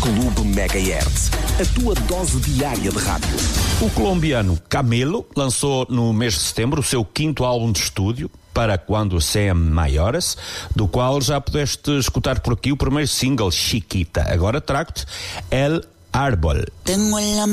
Clube Megahertz, a tua dose diária de rádio. O colombiano Camilo lançou no mês de setembro o seu 5º álbum de estúdio, Para Quando Sean Maiores, do qual já pudeste escutar por aqui o primeiro single, Chiquita. Agora trago-te El Árbol. Tengo en la